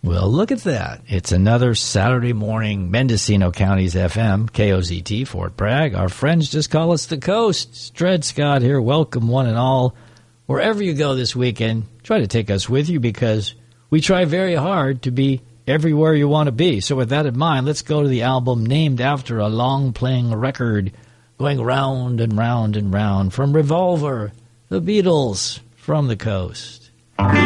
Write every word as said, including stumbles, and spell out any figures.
Well, look at that. It's another Saturday morning, Mendocino County's F M, K O Z T, Fort Bragg. Our friends just call us the Coast. Dred Scott here. Welcome, one and all. Wherever you go this weekend, try to take us with you because we try very hard to be everywhere you want to be. So with that in mind, let's go to the album named after a long-playing record going round and round and round from Revolver, the Beatles, from the Coast.